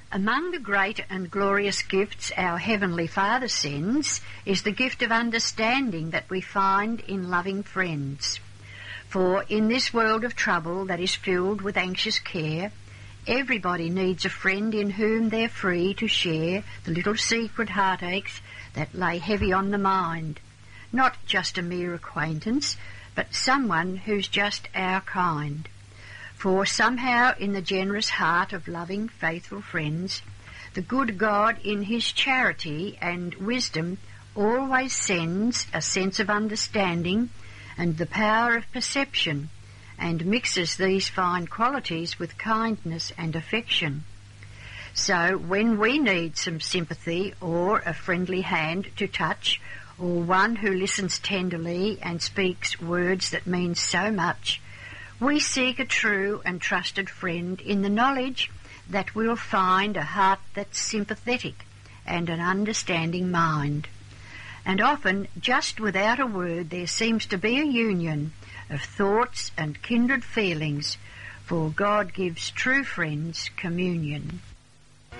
Among the great and glorious gifts our Heavenly Father sends is the gift of understanding that we find in loving friends. For in this world of trouble that is filled with anxious care, everybody needs a friend in whom they're free to share the little secret heartaches that lay heavy on the mind. Not just a mere acquaintance, but someone who's just our kind. For somehow in the generous heart of loving, faithful friends, the good God in his charity and wisdom always sends a sense of understanding and the power of perception, and mixes these fine qualities with kindness and affection. So when we need some sympathy or a friendly hand to touch, or one who listens tenderly and speaks words that mean so much, we seek a true and trusted friend in the knowledge that we'll find a heart that's sympathetic and an understanding mind. And often, just without a word, there seems to be a union of thoughts and kindred feelings, for God gives true friends communion.